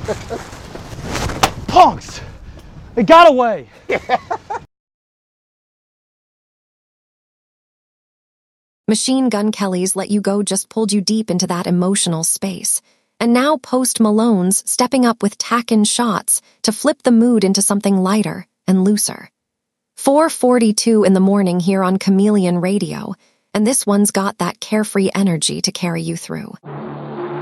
Punks! They got away! Machine Gun Kelly's Let You Go just pulled you deep into that emotional space. And now Post Malone's stepping up with tack-in shots to flip the mood into something lighter and looser. 4:42 in the morning here on Chameleon Radio, and this one's got that carefree energy to carry you through.